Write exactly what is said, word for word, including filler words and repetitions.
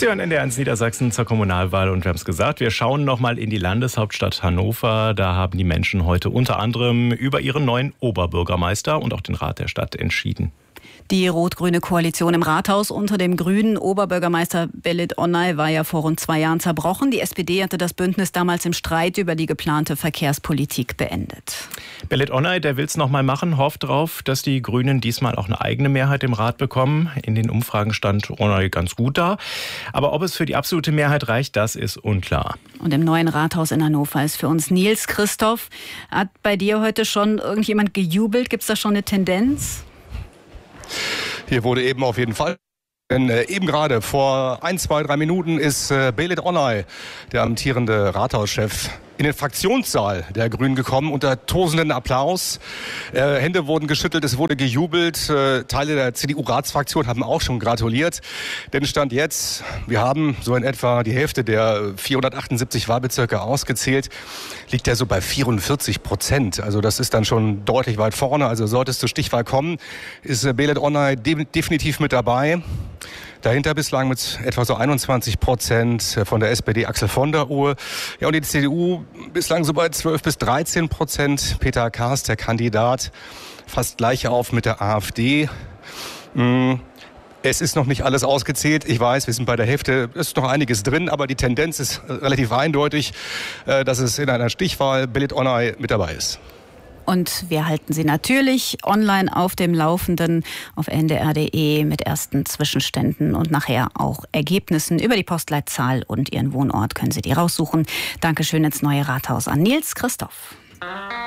Sie hören N D R eins Niedersachsen zur Kommunalwahl und wir haben es gesagt, wir schauen nochmal in die Landeshauptstadt Hannover. Da haben die Menschen heute unter anderem über ihren neuen Oberbürgermeister und auch den Rat der Stadt entschieden. Die rot-grüne Koalition im Rathaus unter dem grünen Oberbürgermeister Belit Onay war ja vor rund zwei Jahren zerbrochen. Die S P D hatte das Bündnis damals im Streit über die geplante Verkehrspolitik beendet. Belit Onay, der will es nochmal machen, hofft darauf, dass die Grünen diesmal auch eine eigene Mehrheit im Rat bekommen. In den Umfragen stand Onay ganz gut da. Aber ob es für die absolute Mehrheit reicht, das ist unklar. Und im neuen Rathaus in Hannover ist für uns Nils Christoph. Hat bei dir heute schon irgendjemand gejubelt? Gibt es da schon eine Tendenz? Hier wurde eben auf jeden Fall, denn äh, eben gerade vor ein, zwei, drei Minuten ist äh, Belit Onay, der amtierende Rathauschef, in den Fraktionssaal der Grünen gekommen unter tosenden Applaus. Äh, Hände wurden geschüttelt, es wurde gejubelt. Äh, Teile der C D U-Ratsfraktion haben auch schon gratuliert. Denn Stand jetzt, wir haben so in etwa die Hälfte der vierhundertachtundsiebzig Wahlbezirke ausgezählt, liegt er so bei vierundvierzig Prozent. Also das ist dann schon deutlich weit vorne. Also sollte es zur Stichwahl kommen, ist äh, Belit Onay de- definitiv mit dabei. Dahinter bislang mit etwa so einundzwanzig Prozent von der S P D Axel von der Uhr. Ja, und die C D U bislang so bei zwölf bis dreizehn Prozent. Peter Kaas, der Kandidat, fast gleich auf mit der AfD. Es ist noch nicht alles ausgezählt. Ich weiß, wir sind bei der Hälfte, es ist noch einiges drin, aber die Tendenz ist relativ eindeutig, dass es in einer Stichwahl Belit Onay mit dabei ist. Und wir halten Sie natürlich online auf dem Laufenden auf N D R punkt D E mit ersten Zwischenständen und nachher auch Ergebnissen über die Postleitzahl und Ihren Wohnort können Sie die raussuchen. Dankeschön ins neue Rathaus an Nils Christoph.